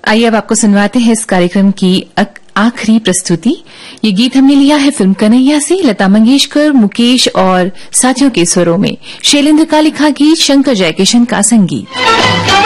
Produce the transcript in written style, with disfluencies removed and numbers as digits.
आइए अब आपको सुनवाते हैं इस कार्यक्रम की आखिरी प्रस्तुति। ये गीत हमने लिया है फिल्म कन्हैया से, लता मंगेशकर, मुकेश और साथियों के स्वरों में। शैलेंद्र का लिखा गीत, शंकर जयकिशन का संगीत।